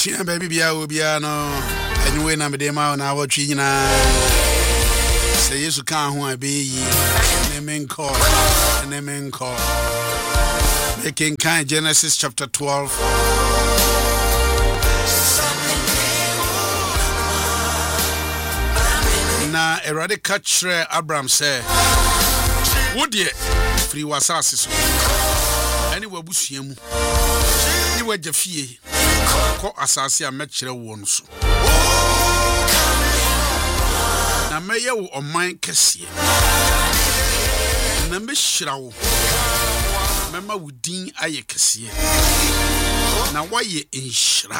Ebushia baby bia obiano anyway na me dem na awotwe nyina say yesu kan ho abeyi enemenko making kind Genesis chapter 12 na erade kachre Abraham say wodie free wasase so ani wabusua mu ni wagafie ko asase a mekire wo no so na meye wo oman kese na mehyira wo mema wo din aye kese na waye enhyira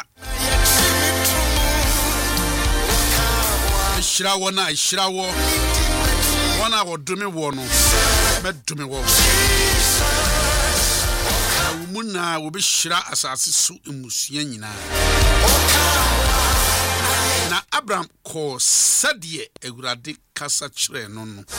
mehyira wo na hyira wo wona wodome wo no medome wo muna wo be hyira asase so emusua nyina na Abraham ko sadie awurade kasa kyerɛ no no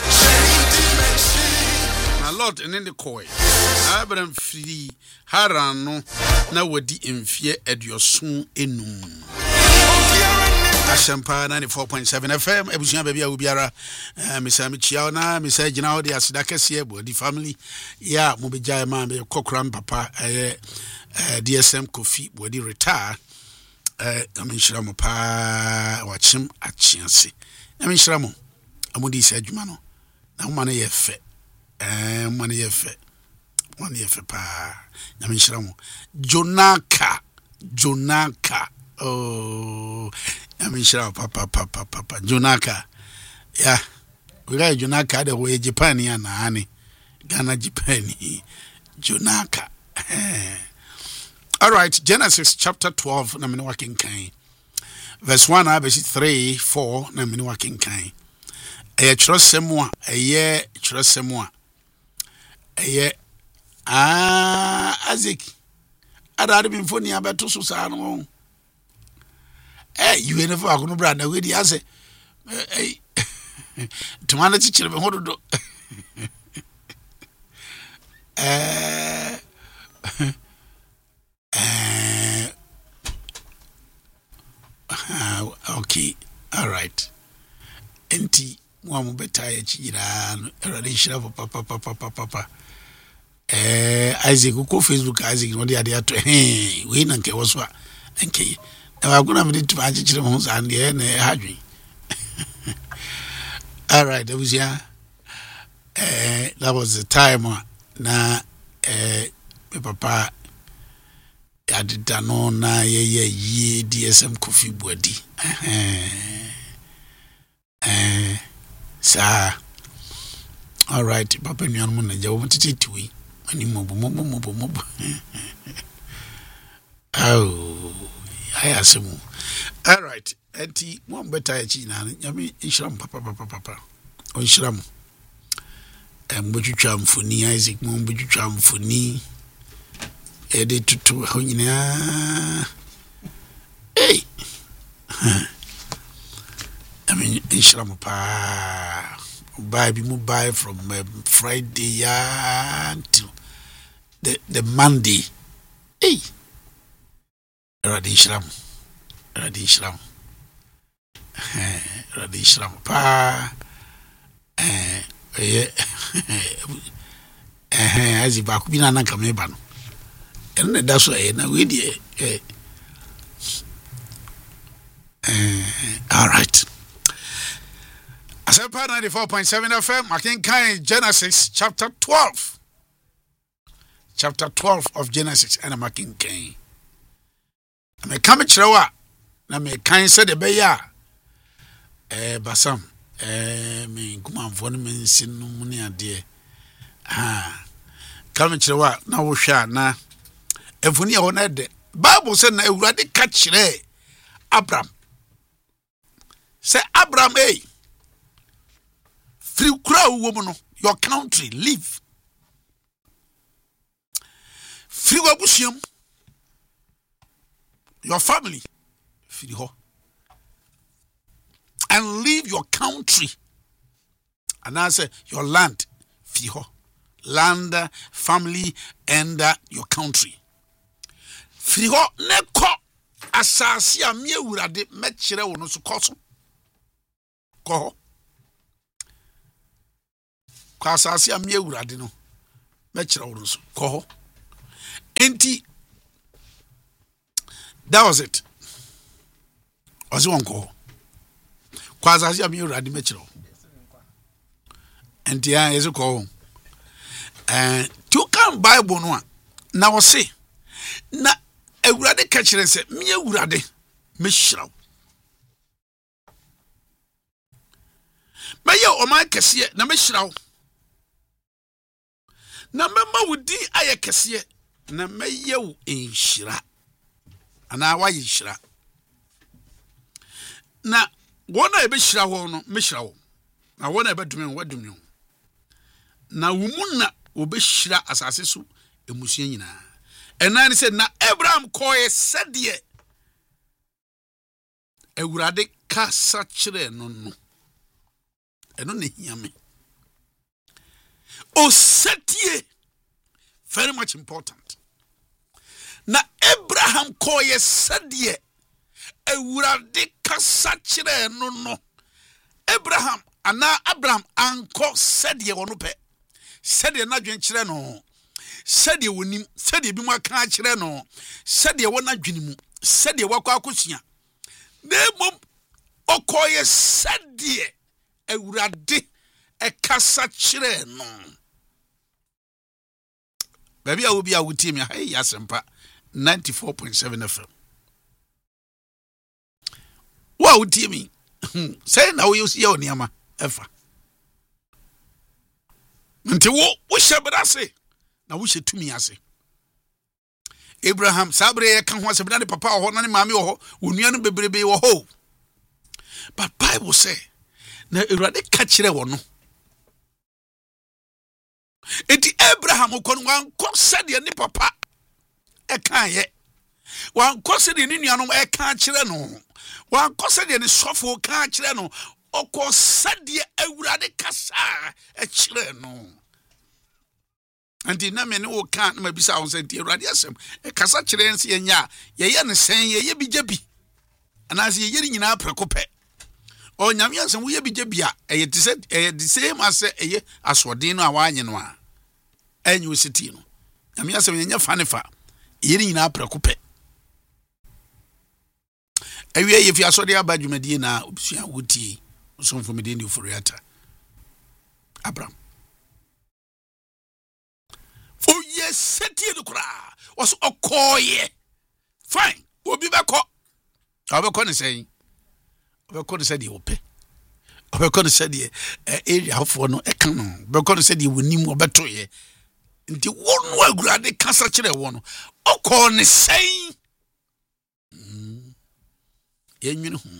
na Lord ene ne koi Abraham firi Haran no na wadi mfie aduoson enum Asempa 94.7 FM ebusia baabi a obiara mesami chiao na mesa gina wo de aseda kese body family ya mo begya ma be kokram papa DSM Kofi body retire aminshira mo pa wachim achiase aminshira mo amudi se adwuma no na mo na ye fe mo na ye fe pa aminshira mo Jonaka oh aminshira papa Jonaka yeah we got Jonaka the way Japan ya na ani Ghana Japan Jonaka all right Genesis chapter 12 na mini working kind verse 1 verse 3 4 na mini working kind chirosemu a Isaac adare bimfoni abeto so sa no you never are going to brand away the answer. To manage teacher, hold on. Okay, all right. Enti, one better, relation of papa. Isaac, go Facebook, Isaac, no, the idea to we don't care what's what. Okay. I'm going to to magic homes and the end hadri. All right, that was that was the time na papa I did know na ye DSM Kofi body. Sir. All right, papa nyan mo na jawo tititui ani mobo. Oh. All right, enti one better na nyame ishram papa on shram mbotwitwa mfoni Isaac mo mbotwitwa mfoni ede tutu honyina hey I mean ishram pa buy from Friday until the Monday hey Radishram pa azi ba ku bina na kamne ba no ene da so na we die all right Asempa 94.7 FM making kind Genesis chapter 12 of Genesis and making kind me come chirewa na me kan se de be ya basam me kumanfo no me nsin no mu ne ade come chirewa na wo hwa na efuni e ho na de Bible say na Awurade ka chire Abraham say Abraham free crowd wo no your country live free wabusiam your family and leave your country and I say your land land family and your country friho neko asase a me awurade mɛkyerɛ wo no so kɔ kɔ asase a me awurade no mɛkyerɛ wo no so kɔ enti that was it ɔse wɔn kɔ asase a me awurade mɛkyerɛ wo enti a yɛse kɔ tu kan Bible no a na wɔse na awurade ka kyerɛ sɛ me awurade mɛhyira wo mɛyɛ ɔman kɛseɛ na mɛhyira wo na mɛma wo din ayɛ kɛseɛ na mɛyɛ wo nhyira anaa wayɛ hyira na wɔn a yɛbɛhyira wɔn no mɛhyira wo na wɔn a yɛbɛdome wɔn wadome wo na wo mu na wɔbɛhyira asase so emusua nyinaa ɛnan sɛ na Abraham kɔɛ sɛdeɛ awurade kasa kyerɛ no no ɛno na hia me osetie very much important na Abraham kɔɛ sɛdeɛ awurade kasa kyerɛ no no Abraham ankɔ sɛdeɛ wɔn pɛ sɛdeɛ n'adwen kyerɛ no sɛdeɛ wonim sɛdeɛ bi mu aka kyerɛ no sɛdeɛ wɔn adwene mu sɛdeɛ wakɔ akosua na mmom ɔkɔyɛ sɛdeɛ awurade ɛkasa kyerɛ no baabi a wobi a wotie me ha yɛ Asɛmpa 94.7 FM wa wotie me sɛ na woyɛ yɛ oniama ɛfa nti wo hyɛ brase na wo hyɛ tumi ase Abraham sabre yɛ ka ho asɛm na ne papa wɔ hɔ na ne maame wɔ hɔ onua no bebrebe wɔ hɔ but Bible say na awurade ka kyerɛ wɔ no enti Abraham kɔ no wankɔ sɛdeɛ ne papa ɛka yɛ wankɔ sɛdeɛ ne nuanom ɛka kyerɛ no wankɔ sɛdeɛ ne sɔfo ka kyerɛ no ɔkɔ sɛdeɛ awurade kasa ɛkyerɛ no anti na me ne wo ka na mabisa wo sɛ nti awurade asɛm ɛkasa kyerɛ nse yɛnya yɛyɛ ne sɛn yɛyɛ bi gya bi anaasɛ yɛyɛ ne nyinaa prɛko pɛ ɔnyame asɛm woyɛ bi gya bi a ɛyɛ te sɛ ɛyɛ the same as ɛyɛ asoɔden no a waanye no a ɛnyɛ ositi no nyame asɛm yɛnyɛ fa ne fa yɛyɛ ne nyinaa prɛko pɛ awie yɛfi asɔde aba dwumadie na obusua wotie osomfo mede ndi oforiata Abraham oh yes setie no kra was okoye fine obi bɛkɔ ɔbɛkɔ ne sɛn ɔbɛkɔ ne sɛdeɛ wɔpɛ ɔbɛkɔ ne sɛdeɛ area hofoɔ no ɛka no ɔbɛkɔ ne sɛdeɛ wɔnim ɔbɛtoyɛ nti wɔn no agurade kasa kyerɛ wɔn no ɔkɔ ne sɛn yɛnwene ho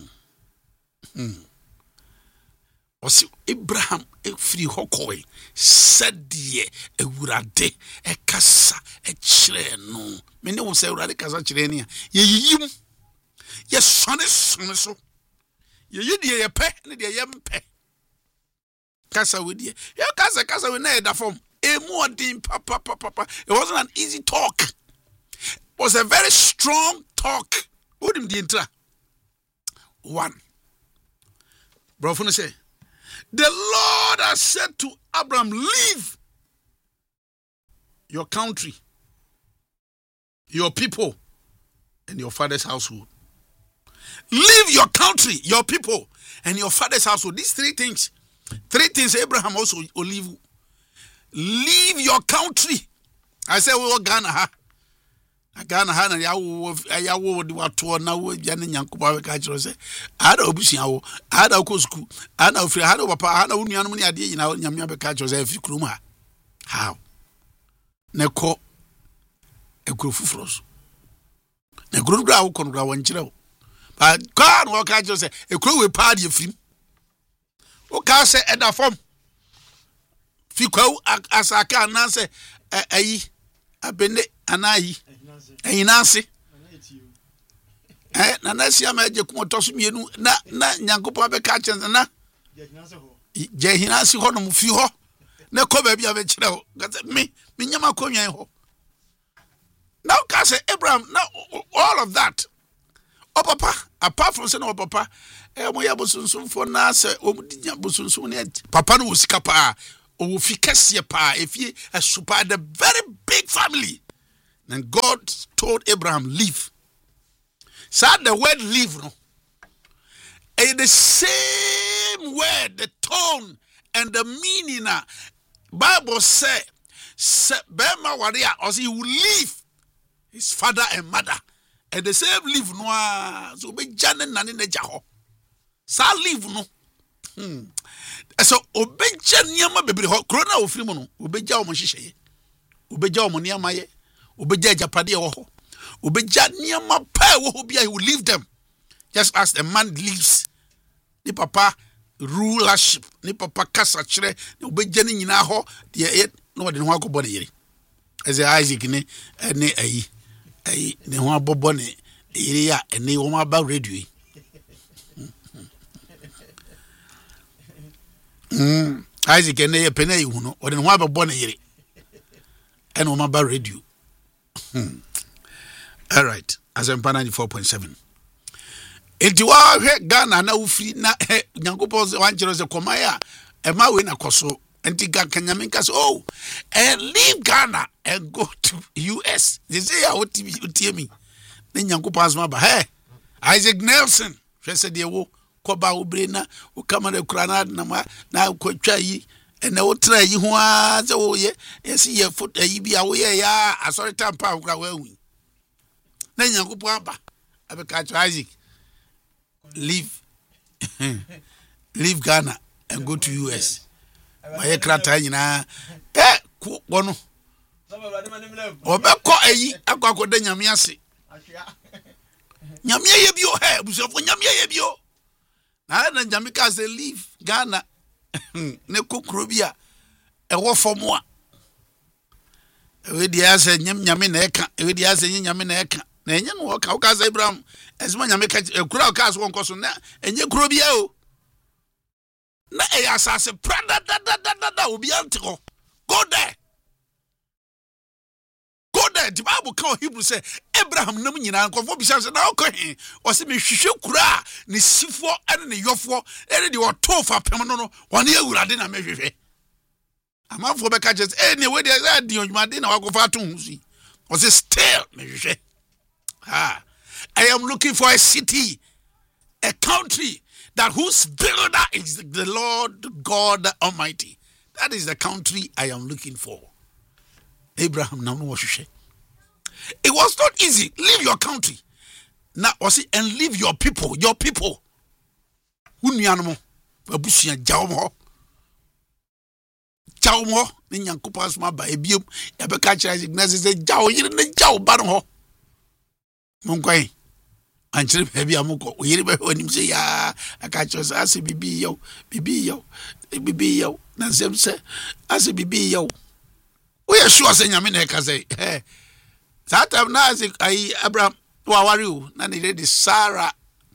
ɔsi Abraham efiri hɔ kɔɛ sɛdeɛ awurade ɛkasa ɛkyerɛ no me ne wo sɛ awurade kasa kyerɛ ne a yɛyiyim yɛsɔne so yɛyɛ deɛ yɛpɛ ne deɛ yɛmpɛ kasa we deɛ yɛ kasa we na yɛda fam emu ɔden papa it wasn't an easy talk. It was a very strong talk. What did the intra? One. Brother say, the Lord has said to Abraham, leave your country, your people, and your father's household. Leave your country, your people, and your father's household. These three things Abraham also will leave. Leave your country. I say, we were Ghana. Ghana ha na yawo de wato na wo gya ne nyankoba we ka kiro se ada obusia wo ada okosku ada ofiri ada papa ada unuanom ne ade nyina nyamya be ka kiro se afi kurum ha how ne ko ekuro fufuro ne guru gra wo kono gra won kire wo ba ka no ka kiro se ekuro we pa de afirim o ka se eda fom fi kwa asaka na se ayi abene anayi Enase na nasia ma je kumotoso mienu na nyankopo abeka kyense na je hinase ho no mfi ho na ko ba bia be kire ho me nyama konwan ho now ka say Abraham now all of that Oh papa, apart from saying oh papa, mo ya bosunsun for na se omudinya bosunsun ne papa no wosika pa o fi kese pa efie a super the very big family. And God told Abraham leave. So the word leave no. And the same word, the tone and the meaning Bible say Bema Waria or he will leave his father and mother. And the same leave no so be janen nani ne jaho. Sa leave no. So obeja niama bebre ho krona ofiri mu no obeja o mo hihye. Obeja o mo niama ye. Obeja japade wo ho. Obeja niama pa wo ho bia he will leave them. Just as the man leaves the papa rulership, ni papa kasa kire, ni obeja ni nyina ho de no de ho akobɔ ne yere. Eze Isaac ni ayi ne ho abobɔ ne yere ya ene wo ma ba radio yi. Isaac ene ye pena yi hu no, o de ho abobɔ ne yere. Ene wo ma ba radio. All right, Asempa 94.7. Enti wa hwe Ghana na ufri na Nyankopɔn wan kire se komaya e ma we na koso enti ga kanyamenka so leave Ghana and go to US. They say ya otie mi na Nyankopɔn asma ba Isaac Nelson hwe se de wo koba obre na o kamera kura na ma na kwatwa yi na wo tra yi ho a se wo ye esi ye foot yi bia wo ye ya asori tampa kura wa hu na Nyankopɔn aba abeka to Isaac leave Ghana and go to US. My krata nyina wono obekọ ayi akwakoda nyame ase nyame ye bio busofo nyame ye bio na nyame ka say leave Ghana ne kokro bia ewo fomo a we dia say nyame na eka we dia say nyame na eka na enye no ka ka say Abraham esma nyame ka kura ka so wonko so na enye kro bia o na asase prada da obi antiko go there the Bible call Hebrew say Abraham nam nyina nkofo bi say na okohe o se me hwehwe kura ne sifo ene ne yofo ene de oto fa pem no wone awurade na me hwehwe amafo be ka just ne we dey di onwumade na wakofa to husi o say still me hwehwe I am looking for a city, a country that whose builder is the Lord God Almighty. That is the country I am looking for. Abraham now was it was not easy. Leave your country. Now and leave your people. Your people. Unyanmo. Babusia jawmo. Jawmo. Ni Nyankopɔn ma ba ebiem. Ebeka kira Ignace say jaw yire ne jaw ba no ho. Monkwai. Anchire baby amoko. Oyire be onim say ya aka chose ase bibi yo. Na sem say ase bibi yo. We are sure say nyame na ka say that time na say Abraham wa wari o na ne lady Sarah.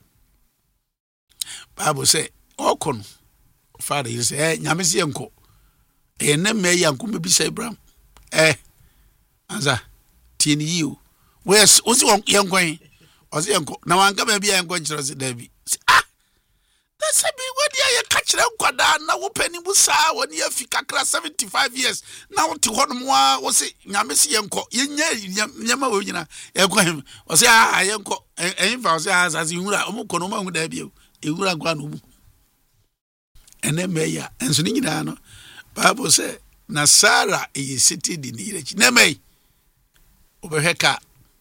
Bible say okon father you say nyame se enko na me yanko me bi say Abraham anza tieni you wes osi yankwan osi yanko na wanka ba bi yanko kire se dabi that's a big word ya catch them kwada na wo pani busa woni afika kra 75 years na wo te hono wa wo se nyame se yenko yenya nyama wo nyina yenko him wo se yenko enfa wo se asase hura omko no ma hu da bi ehura gwa no mu ene meya enso ni nyina no Bible say na Sarah e city di ni rechi na mei obeheka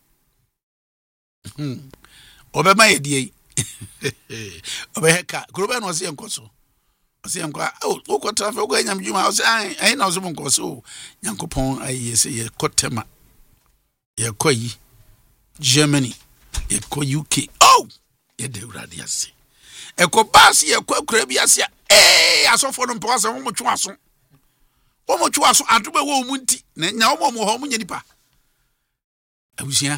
obema yedie obeheka kuroba no se enkoso ose enko okota fa ogo nyam djuma ose ai na ose monkoso Nyankopon ayi se ye kotema ye koyi Germany ye ko UK ye de urade ase ekobas ye kwakura bi ase asofo no mpose wo motwe aso adobe wo munti na nya wo mo ho munya nipa abusia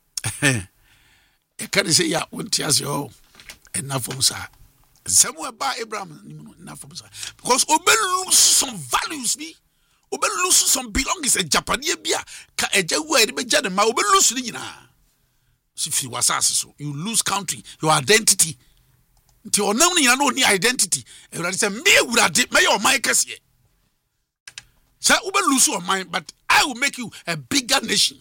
e kan say ya wonti ase enough from sir somewhere by Abraham enough from sir because obe lose some values bi obe lose some belongings a Japanese bia ka eja wo eri beja de ma obe lose ni nyina if you was so you lose country, your identity. Nti onam ni no ni identity. Everybody say me urade me your mind kese. Say we lose your mind, but I will make you a bigger nation.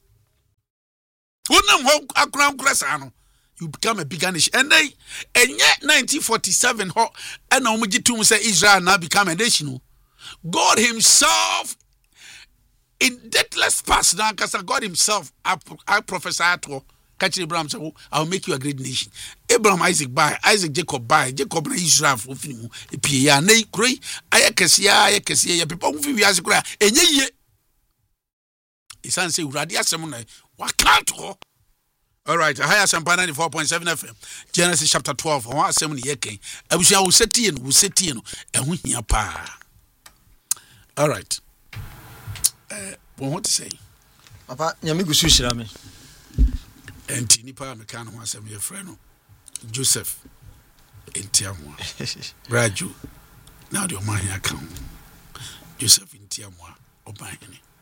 Onam ho akran krasa no, you become a bigger nation. And then in 1947 ho and omujitum say Israel now become a nation. God himself in deathless past now, because God himself I prophesied to catch Abraham say, I'll make you a great nation. Abraham, Isaac by Isaac, Jacob by Jacob Israel for film. Pia nay cray, I can people who feel as a cry. And ye it's answer Radia Samuna. What can't go? All right, I have some 94.7 FM. Genesis chapter 12. I want 7 year king. I wish I will set in, and we hear pa. All right. What to say? Papa, Yamigu Sushirame. And Tinipa Mecano was a mere friend. Joseph in Tiamwa. Braju. Now your mind account. Joseph in Tiamwa or buying.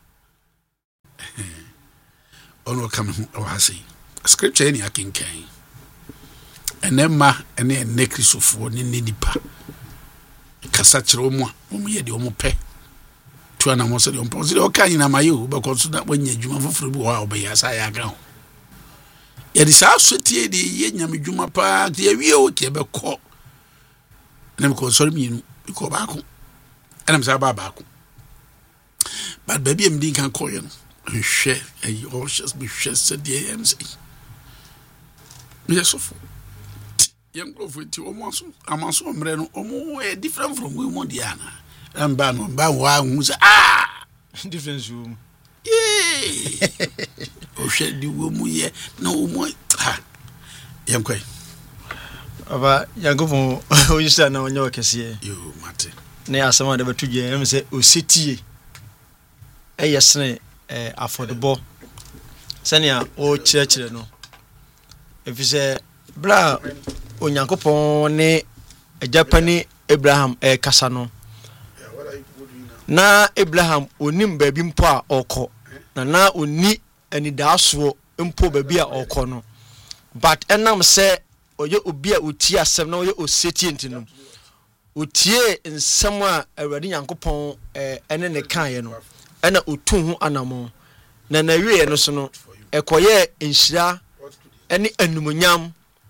Ono coming or I say. Scripture any akin can. And then ma and then necklace of one in Nipa. Casachromo, whom ye the omope. To an almost the opposite. Okay, na mayu, because that when you juma for free, be as I go. Yet is our city, the Yam Juma Park, the Rio Quebec. And I'm called sorry, you call back. And I'm Sababaco. But baby, I'm Deacon Coyan. Share a horses be said the AMC. Yes, of young growth with you almost different from women, Diana. And Ban who's different room. Yay! Oh, shed the woman yet no more. Young quay. About Yango, who you stand on your case here. You, Martin. Nay, someone ever 2 years say, O city. A yes, affordable. Sanya, O church, no. If you say, Bra, Onyankopon, a Japanese Abraham, a Casano. Na Abraham, unim baby mpa oko. Na uni any daswo impo baby oko no. But enam say, oye ubia utia sem na oye oseti ntino. Utie in somewhere a ready Yankopon, ene ne kan no. Ena utu ho anamo. Na wie no so no, ekoye inshira ene anumunyam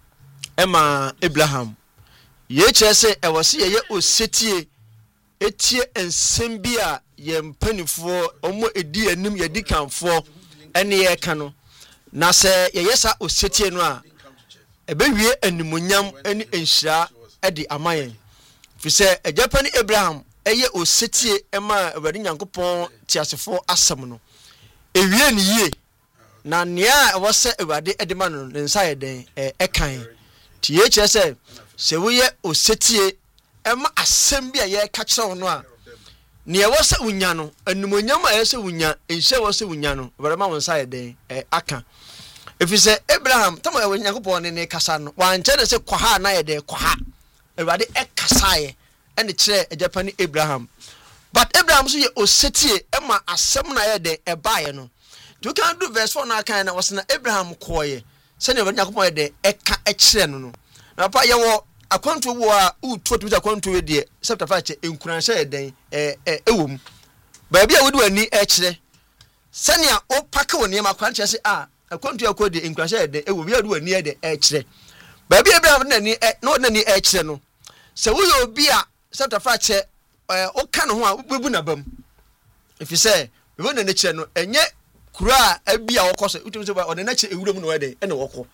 ema Abraham. Ye chese e wose ye osetie etie ensem bi a ye mpanifo omo edi anim ye dikanfo ene ye ka no na se ye yesa osetie no a ebewie anumunyam ene enhira edi amayen fi se ejapani Abraham eye osetie ema awadi Nyankopon tiasefo asem no ewie ne yie na nea wose awade edema no nsa ye den ekan ti ye chese se wo ye osetie ema asem bia ye ka kire no a ne wose unya no anumonyam a ye se unya enhye wose unya no barema wonsa ye den aka efi se Abraham tamo ye Nyankopon ne kasa no wanche de se kwaha na ye den kwaha awade ekasa ye ene kire ejapani Abraham but Abraham so ye osetie ema asem na ye den ebaye no you can do verse 4 na kan na was na Abraham koye se ne Nyankopon ye den eka ekire no no na pa ye wo akwanto wo a utu to akwanto we de chapter 5 enkuranhye ye den ewom ba bia wodi wani ekire se ne o paka woni ma kwanche se akwanto akodi enkuranhye ye den ewom bia wodi wani ye de ekire ba bia Abraham na ni no na ni ekire no se wo yo bi a chapter 5 o ka no ho a bebu na bam if you say we wona na kire no enye kura abia wokoso utum se ba o na kire ewuram no we de ene woko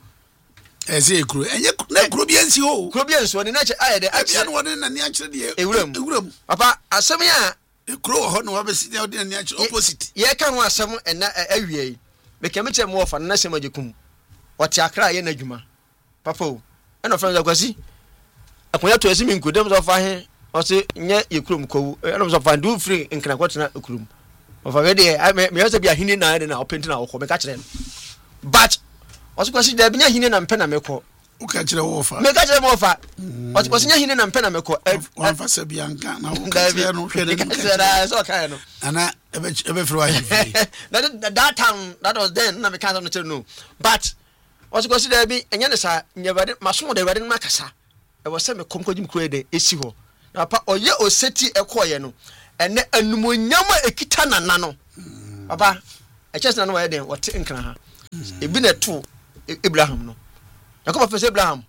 ese kuro enye na kuro bi ansi ho kuro bi ansi woni na kire aye de abia no woni na ni akire de ewuram papa asem ya kuro ho no wabesi de odi na ni akire opposite ye ka ho asem na awie me keme kire mo ofa na sem ajekum wati akra ye na dwuma papa o eno friends akwasi akonya to asimi nkodem so fa he o se nye ye kurom kowu eno so fa do free nkana kwatena kurom o fa gede me yose bia hini na na openti na okọ me ka kire but o se kwasi da bia hini na mpe na mekọ o ka kire wo fa me ka kire mo fa o se nya hini na mpe na mekọ wan fa se bia nka na o ka kire no hwede no so ka no ana ebe free wa that time that was then na me ka no kire no but was consider be and yanasa never my son de ready makasa I was semi comcojim crede esi ho na pa oye o seti ekoye no ene anumunyama ekita nano papa e chese na no wa den wote nkran ha e bi na to Abraham no yakob fese Abraham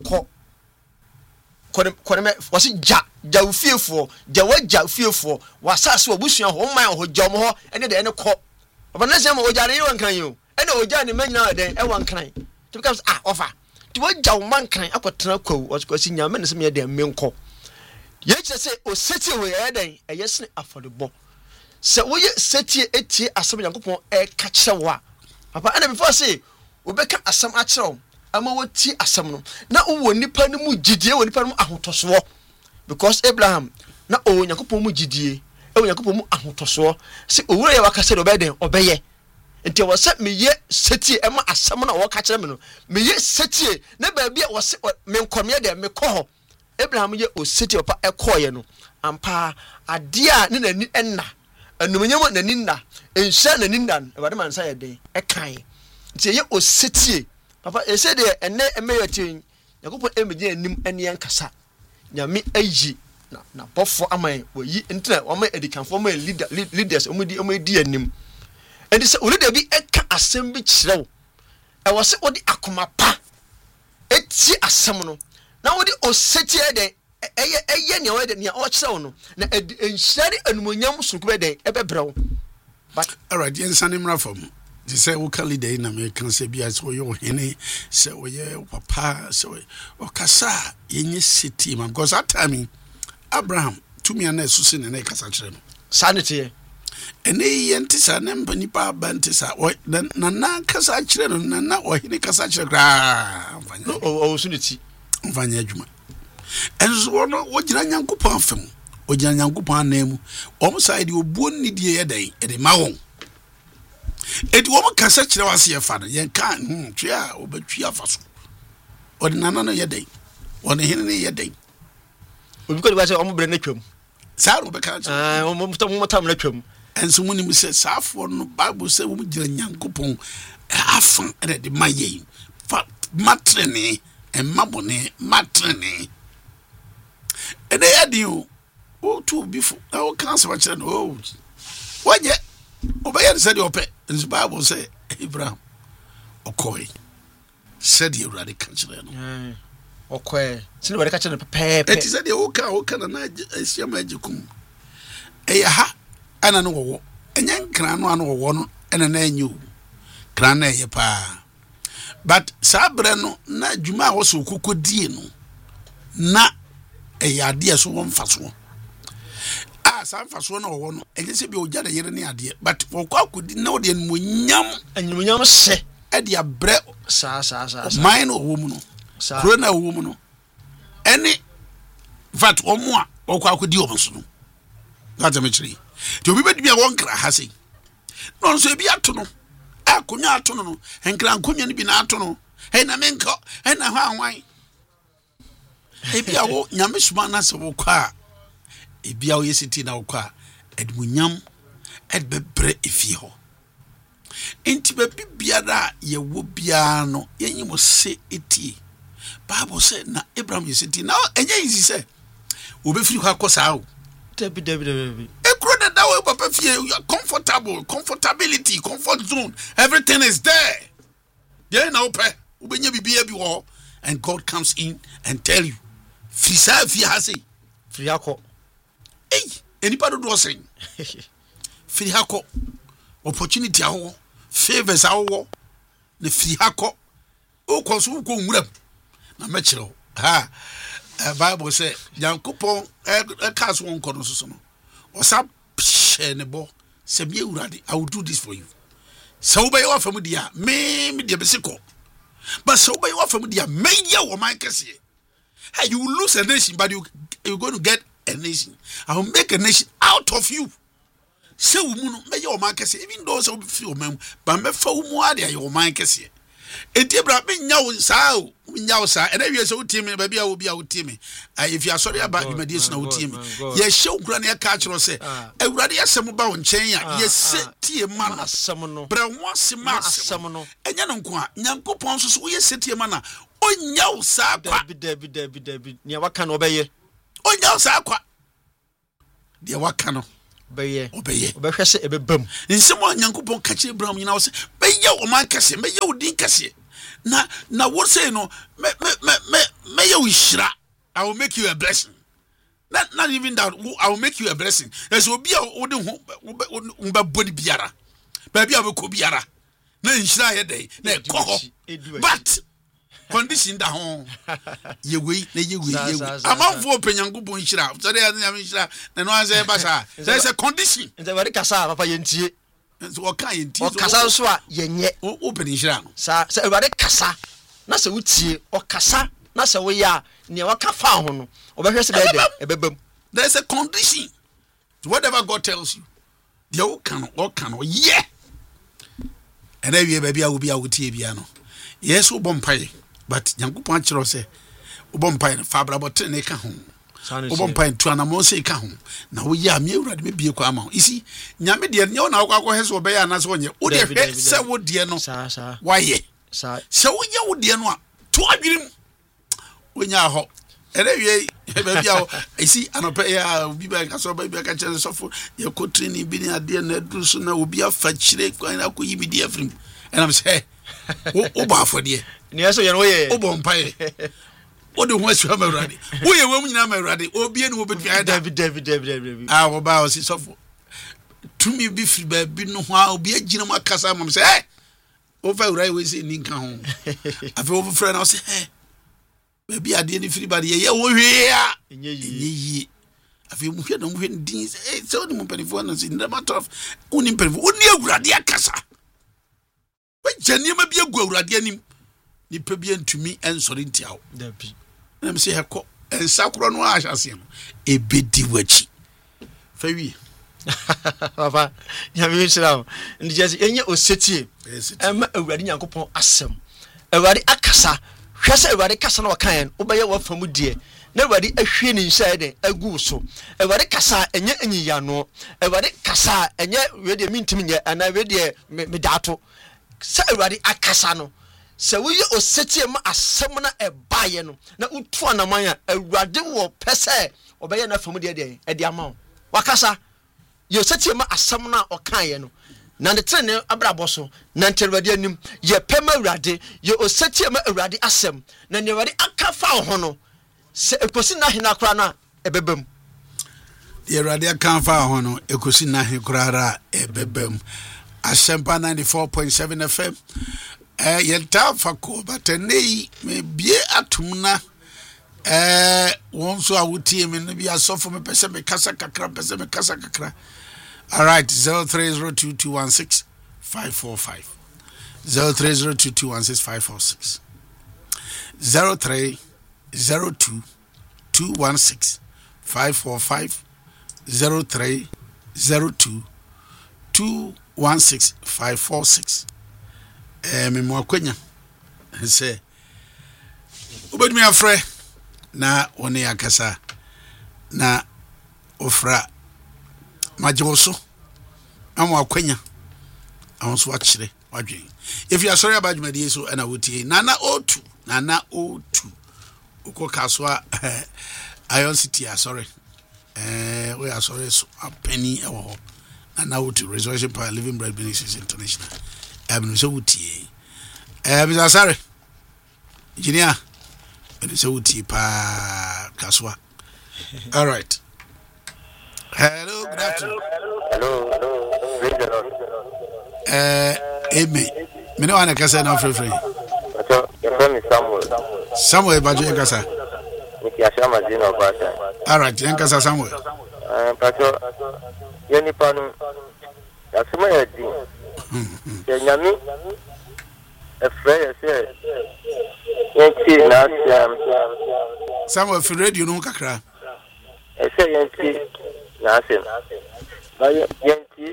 ko me wasi ja ufiefo ja waja ufiefo wasase obusua ho man ho jom ho ene de ene ko papa na se ma ojare yi wankran yi ene oja ne manya den e wankran because offer ti waja wo mankran akotena kwawu wasi nyame ne se me de menko ye chese o seti we eden e yesne affordable se wo ye seti etie asem yankopon e ka kyerewa papa and before say obeka asem a kyerew ama woti asem no na wo nipa ne mu gidie wo nipa no ahotoso because Abraham na o yankopon mu gidie e wo yankopon mu ahotoso se owura ye waka se do beden obeye nti wo se me ye seti e ma asem na wo ka kyere me no me ye seti na ba bia wo se me nkomye de me kɔ Abraham ye o seti opa ekoye no ampa adia ne nani enna anumunyam nani nna ensha nani nna e man say den e kan nti ye o seti papa e se de enne emeyotin yakopon emeje anim ene yankasa nyame ayi na bofo aman woyi ntina o ma edikanfo ma leaders omudi anim enti se leader bi eka asem bi kirew e wo se odi akoma pa eti asem no na wodi oseti eden eye ne wede ne o kyerew no na enhyari anumunyam sunkube den ebebrew but alright yen sanim rafom they say we can lead in American say bia so yo hene say we papa so o kasa yenye city man because that time Abraham to me na susi ne kasa kyere no sanity ene yenti sa ne mpani pa banti sa na kasa kyere no na o hene kasa kyere gra o suniti mfanya adwuma enso wono wogina nyankopon afem wogina nyankopon anemu om side obuo nidie yedai ede ma won edi wom kasa kire wase ye fa no yen kan twia obetwi afaso odinana no yedai wona hene ne yedai obi ko wase om bre na twam sa ro be kan mo tam na twam enso munim se safo no bible se wom gina nyankopon afan ede ma ye fa matrene emabone matrene ene yadio o tu bifo o kanse ba kire no o waje obeye se de ope in bible say Abraham okoy said you already kire no okoy sine wori ka kire no pepe eti said o ka na asiama ajikum eya ha ana no wo enya nkran no ano wo no ena na enyu kran na ye pa but sabre no na djuma wo so kokodie no na eyade so won faso san faso na wo no enye se bi oja de yere ne ade but okwa kodi na ode anyumunyam se e de abre sa mine wo mu no kro na wo mu no ene vat omo a okwa kodi o so no gaza mechiri ti obi bedi bia won kra ha sei no so bi ato no akonya ato no henkra nkonya ni bi na ato no he na menko he na ho anwan e bia wo nyame suma na se wo kwa e bia wo yesiti na wo kwa edmunyam edbebre efi ho enti be biara ye wo bia no yenyimo se eti bible say na Abraham yesiti na enye yizi se wo be firi kwa kosa o debi ekro na da wo papa fie comfortability comfort zone everything is there there na ope ubenya bibia bi wo and God comes in and tell you frisa fi hase free hako anybody do saying free hako opportunity awo favors awo ne free hako o konsu ko nwuram na mechiro ha bible say yankopon cast one kono so no osa shenebo se bi urade I will do this for you so be your family dia me de besiko but so be your family dia me ya wo man kese hey you will lose a nation but you're going to get a nation. I will make a nation out of you. Say woman me your man kese even though so feel mem but me fa wo mu ade your man kese enti Abraham nya wo saa nyawsa and then you so team baby I will be out team if you are sorry about the medicinal team yes show grania catch or say everybody has some about Chenya yes sit man asamono but once masamono and yankwa nyankopon so we sit mana o nyawsa kwa Debi nia waka no obeye o nyawsa kwa de waka no obeye obehwe se ebebam nsemo nyankopon ka kire bram nyina wo se beye o man kase beye o din kase na what say no me you shira I will make you a blessing not even that I will make you a blessing as obi a wo de ho ba boni biara ba bia be ko biara na nshira ye dey na ko but condition da ho ye wei amanfo penyankopo nshira so dey ya nshira na no answer ba sa there is a condition nze wari kasa papa yentie nso o kan yentie o kasa so a yenye o penishira no sa wari kasa na se wutie o kasa na se wo ya ne waka fa ho no obehwe se be dey ebebam there is a condition to whatever God tells you the o kan yeah and every baby I will be out tie bia no yes o bompai but nyankopon akiro se o bompai na fa brabot ne ka ho o bompai tu anamo se ka ho na wo ya me awurade me bie kwa ama isi nyame de ne na akwa he so be ya na so nye o de hwe se wo de no waye se wo ye wo de no a to adwirim wonya ho ere wie baby a isi anope ya obi ba ka so baby ka chere sofo ye ko training bi ni ade na duru so na obi afa chire kwan akoyi bi de afrim and I'm say o ba afode ni eso ye no ye o bo mpae o de ho asua mawrade wo ye wam nyina mawrade obi ene wo betua David wo ba o si sofo tumi bi firi ba bi no ho a obi agina mu akasa mam say o fa urai we say ni nka ho afi o frɛ na o say baby ade ni firi ba de ye wo hwe a enye afi mu hwe na mu hwe din so ni mu penifo na in the matter of uni penifo uni awurade akasa we janima bi agu awurade anim ni pe bi antumi ensori ntiawo dabi na me se hekɔ ensakro no a hyase no ebedi wachi fawi papa nyame nshira ndi jesi enye osetie ema awurade nyankopon asem awurade akasa hwese awurade kasa na wakan obeye wafamu die na awurade ahwie ni nhyɛ den agu so awurade kasa enye enyiya no awurade kasa enye we de mintimi nye ana we de medato sa awurade akasa no se wo ye osetie ma asem na ebaye no na utu anaman a awurade wo pese obeye na famu die den e de ama wakasa ye osetie ma asem na okaye no na de trene abrabo so na nterwade anim ye pema awurade ye osetie ma awurade asem na ne awurade akafa ho no se ekosi na hena kra na ebebam ye awurade akafa ho no ekosi na he kra ra ebebam Asempa 94.7 FM yenta fako batenei me bie atumna wonso awutie me no bia sofo me pese me kasa kakra all right 0302216545 0302216546 0302216545 0302216546 me mo akwanya se obedumi afre na woni akasa na ofra majoso amo akwanya awonso akire wadwen if you are sorry about my so and I would say nana o2 uko kaswa iron city sorry we are sorry so a penny ewo nana o2 resurrection power living bread ministries international so wutie Mr. Sorry engineer so wutie pa kaswa all right hello good afternoon hello amen me no wana kasa na free so your name is Samuel bajo kasa Niki ashama zino bata all right kasa Samuel pato yoni panu asuma yadi nyami efrey say yenti na Samuel for radio no kakra say yenti na asem ba yenti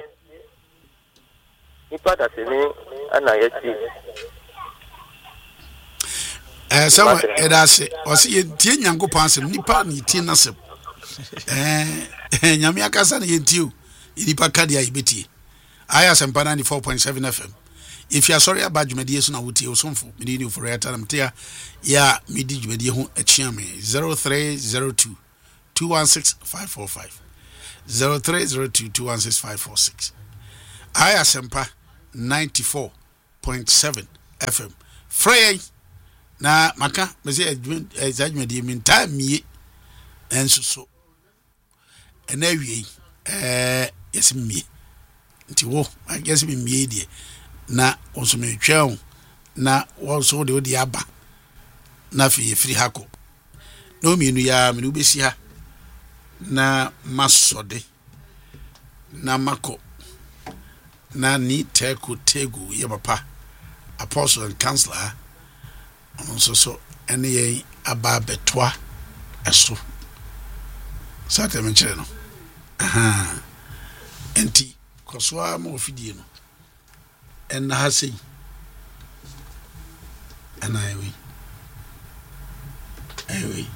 ipa da se ni ana yeti Some edase or see tin yango pansem nipa ni tin nasem. Nyame akasa na yentiu. Nipa kadia ibeti. Aya Sempa 94.7 FM. If you are sorry about Jumedi so na wuti osomfo me ni for reta mtia ya midi Jumedi ho achia me 0302 216545 0302 216546 Aya Sempa 94.7 FM. Frey na maka me say Jumedi min time mi enso so ena wie yes mi nti wo I guess me mi die na onso me twɛn na wonso de odi aba na fi free hako no mienu ya me no besi ha na masode na mako na ni tegu ye papa apostle and counselor onso so ene ye aba betwa eso sate me kire no enti koswa ma ofidie no en hasi anaiwi aiwi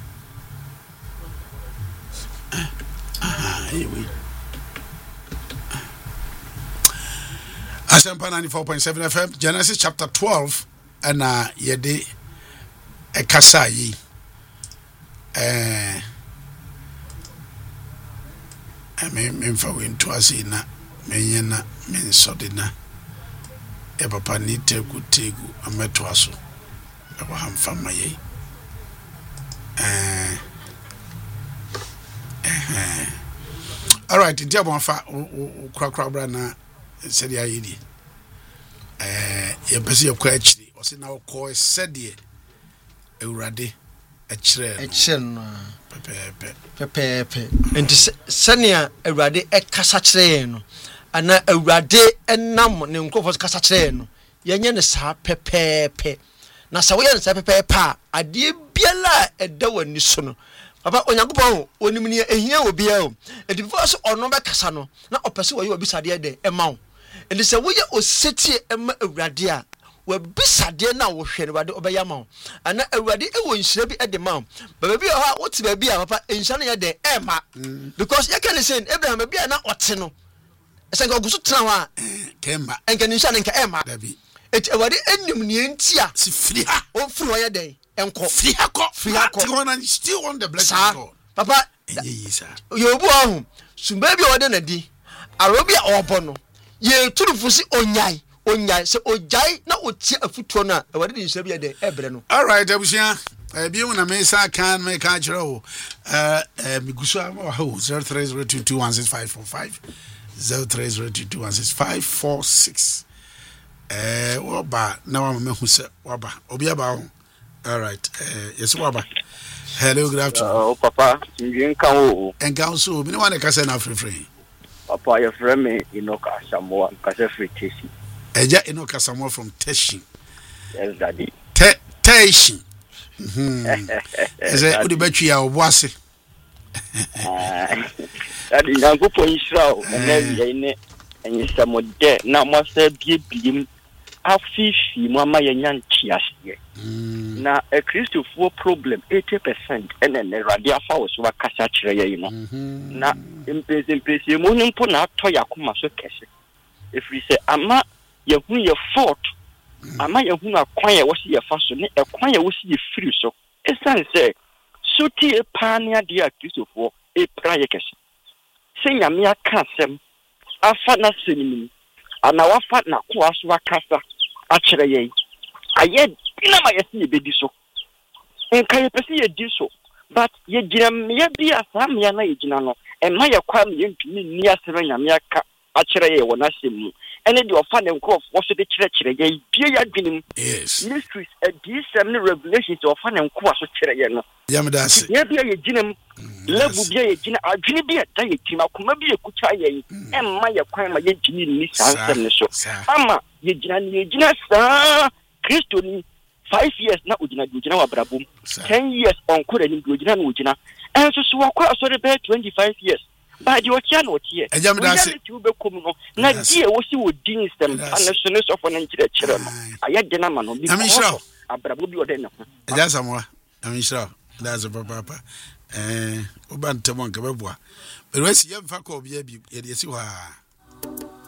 aiwi Asempa 94.7 FM Genesis chapter 12 and yede ekasa yi me fa we nto ase na menye na mensode na e papa ni tegu ameto aso e wa hamfa maye all right ntia bon fa kra bra na said ya yidi ye pese ye kwa achiri o se na ko said ewurade achire no pepe enti sania ewurade ekasa kire no ana ewurade enam ne nkofo kasa kire no yenye ne sa pepe na sa wo ye ne sa pepe a ade biala eda wani so no papa onyankopon onim ne ehia obi a o edi before so ono be kasa no na opese wo ye obisade de ema wo enti se wo ye oseti ema ewurade a wabisade na wo hwe ne wade obeyama wo ana ewurade ewo nhira bi ede ma wo baba bi ha wo ti ba bi a papa nhira ne ye de ema because you can say Abraham bi a na ote no esenga oguso tena ho a kemba enka nhira ne nka ema dabi eti ewurade enim ne entia si free ha o free wo ye de enko free ha still on the blessing of God papa yes yo bu ahun sumba bi o de na di arobi a obo no ye turufu si onyai se ojai na otie afutuo na ewade di nhyira bi de ebre no all right abusia bi wona me sa kan me ka kire o migusu ama ho 0302216545 0302216546 oba na wa me hu se oba obi aba ho all right yes oba hello good afternoon oh papa ngin kan o enka so bi ne wa ne ka se na free papa your friend me Inoka Samoa ka se free tesi eja Inoka Samoa from Teshin yes daddy Teshin eze odi batwi ya oboase daddy nyango po Israel na ye ne enyi samode na mo sa biebiem afifi mo ama ye nyan chiase na a Christopher problem 80% and radio afa wo so akasa kire ye no na empese mo nyimpo na atọ yakoma so kese if we say ama yehu ye fort ama yehu akwan ye wo se ye fa so ne akwan ye wo se ye free so esan say suti e pania dia Christopher e praye kese se nyame aka asem afa na senimi ana wafa na ko aso akasa akire ye aye ina ma yesi ebedi so enka ye pese ye di so but ye gina me bi asam ya na ye gina no ema ye kwa me ntumi ni asem nyame aka akire ye wona semu ene de ofa ne nko wo so de kire ye bie ya dwenim yes mysteries a disem revelations ofa ne nko so kire ye no yamdase ye bia ye gina level bia ye gina adwene bia da ye tima kuma bia kucha ye ema ye kwan ma ye gini ni sansem ne so ama ye gina sa Kristo ni 5 years na ujina wa brabum 10 years on kura ni ujina na ujina enso so wakwa so be 25 years ba di otia no otie ejam da se ti ube kom no na die wo si wo din stem paneso ne so for na nkire kire no aye de na ma no bi abrabo bi ode ne ho eja samwa amishra that's papa obantemon ka beboa but we si yemfa ko bia bi ye de si wa